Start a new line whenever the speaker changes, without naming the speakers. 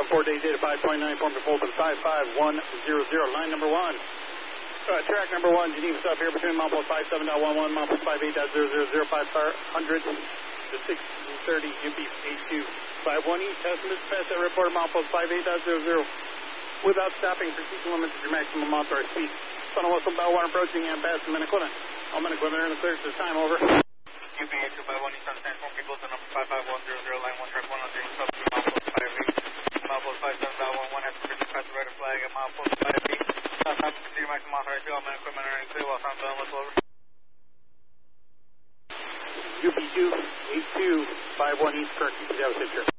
report date data 529, form to open 55100. Line number 1. Track number 1, Geneva South here between mile post 57.11, mile post 58.000, 500 to 1630, UP82. 51 East, Estimates past that report, mile post 58.00. Without stopping, proceeding limits at your maximum authorized speed. Funnel whistle, bow one approaching and pass the Minnequilla. All Minnequilla are in the clear at this time, over.
UP82 by 1 East, understand form people to number 55100, line 1, track 110, sub to mile post 58. Mile post 57.11 has provision past the red flag at mile post 58. South Hampton, proceeding maximum authorized speed, all men equipment are in clear while sound done, whistle over.
UP2, 82, 51 East, correct. That was it, sir.